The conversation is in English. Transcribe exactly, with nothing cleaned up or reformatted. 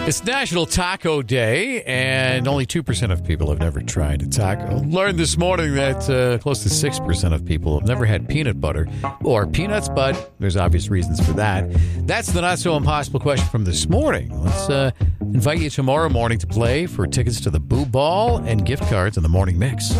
It's National Taco Day, and only two percent of people have never tried a taco. Learned this morning that uh, close to six percent of people have never had peanut butter or peanuts, but there's obvious reasons for that. That's the not-so-impossible question from this morning. Let's uh, invite you tomorrow morning to play for tickets to the Boo Ball and gift cards in the Morning Mix.